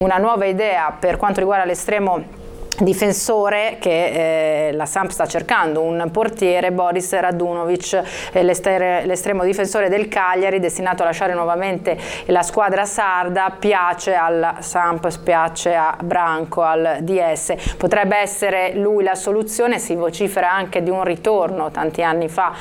Una nuova idea per quanto riguarda l'estremo difensore che la Samp sta cercando, un portiere, Boris Radunovic, l'estremo difensore del Cagliari, destinato a lasciare nuovamente la squadra sarda. Piace alla Samp, piace a Branco, al DS. Potrebbe essere lui la soluzione, si vocifera anche di un ritorno. Tanti anni fa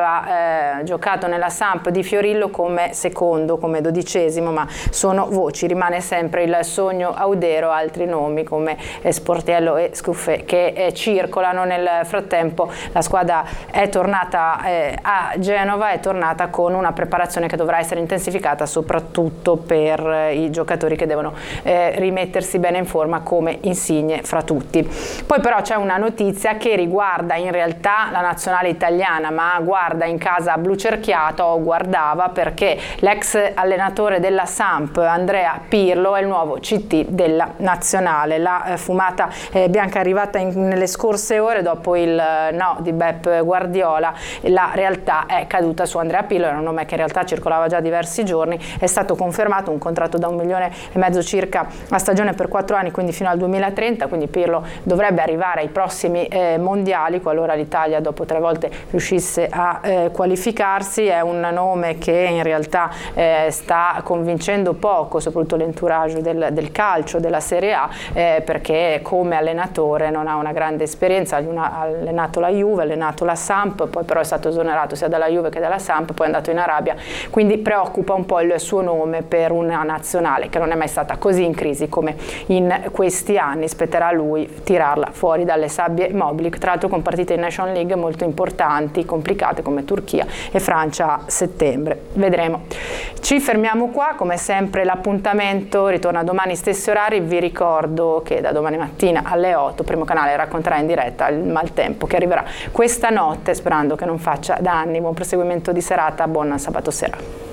aveva giocato nella Samp di Fiorillo come secondo, come 12°, ma sono voci, rimane sempre il sogno Audero, altri nomi come Sportiello e Scuffè che circolano. Nel frattempo la squadra è tornata a Genova, è tornata con una preparazione che dovrà essere intensificata soprattutto per i giocatori che devono rimettersi bene in forma come Insigne fra tutti. Poi però c'è una notizia che riguarda in realtà la nazionale italiana, ma guarda in casa blucerchiato, o guardava, perché l'ex allenatore della Samp Andrea Pirlo è il nuovo CT della nazionale. La fumata bianca arrivata nelle scorse ore dopo il no di Pep Guardiola. La realtà è caduta su Andrea Pirlo, era un nome che in realtà circolava già diversi giorni. È stato confermato un contratto da 1,5 milioni circa a stagione per 4 anni, quindi fino al 2030, quindi Pirlo dovrebbe arrivare ai prossimi mondiali qualora l'Italia dopo 3 volte riuscisse a qualificarsi. È un nome che in realtà sta convincendo poco, soprattutto l'entourage del calcio, della Serie A, perché come allenatore non ha una grande esperienza. Ha allenato la Juve, ha allenato la Samp, poi però è stato esonerato sia dalla Juve che dalla Samp, poi è andato in Arabia, quindi preoccupa un po' il suo nome per una nazionale che non è mai stata così in crisi come in questi anni. Spetterà a lui tirarla fuori dalle sabbie mobili, tra l'altro con partite in Nation League molto importanti, complicate, come Turchia e Francia a settembre. Vedremo. Ci fermiamo qua, come sempre l'appuntamento ritorna domani stessi orari. Vi ricordo che da domani mattina alle 8 Primo Canale racconterà in diretta il maltempo che arriverà questa notte, sperando che non faccia danni. Buon proseguimento di serata, buon sabato sera.